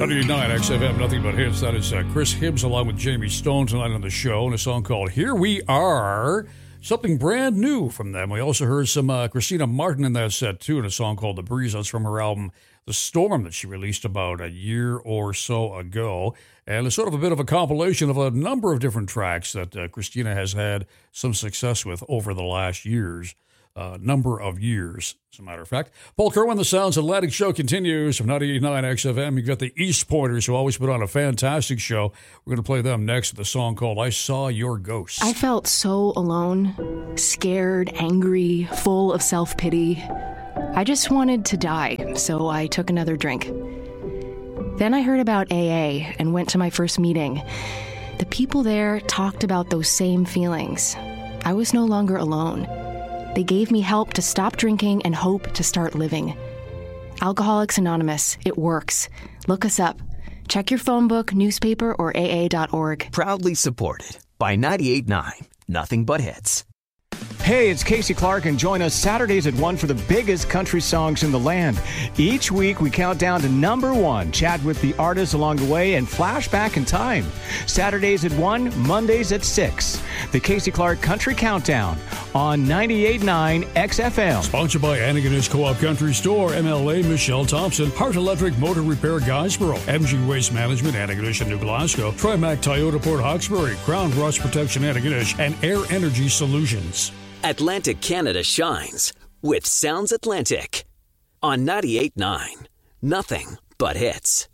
99 XFM, nothing but hits. That is Chris Hibbs along with Jamie Stone tonight on the show, and a song called Here We Are. Something brand new from them. We also heard some Christina Martin in that set, too, and a song called The Breeze. That's from her album The Storm that she released about a year or so ago. And it's sort of a bit of a compilation of a number of different tracks that Christina has had some success with over the last number of years, as a matter of fact. Paul Kerwin, the Sounds Atlantic Show continues from 98.9 XFM. You've got the East Pointers, who always put on a fantastic show. We're going to play them next with a song called I Saw Your Ghost. I felt so alone, scared, angry, full of self-pity. I just wanted to die, so I took another drink. Then I heard about AA and went to my first meeting. The people there talked about those same feelings. I was no longer alone. They gave me help to stop drinking and hope to start living. Alcoholics Anonymous, it works. Look us up. Check your phone book, newspaper, or AA.org. Proudly supported by 98.9 Nothing But Hits. Hey, it's Casey Clark, and join us Saturdays at 1 for the biggest country songs in the land. Each week, we count down to number one, chat with the artists along the way, and flash back in time. Saturdays at 1, Mondays at 6. The Casey Clark Country Countdown on 98.9 XFM. Sponsored by Antigonish Co-op Country Store, MLA Michelle Thompson, Hart Electric Motor Repair Guysboro, MG Waste Management Antigonish and New Glasgow, Trimac Toyota Port Hawkesbury, Crown Rust Protection Antigonish, and Air Energy Solutions. Atlantic Canada shines with Sounds Atlantic on 98.9 Nothing But Hits.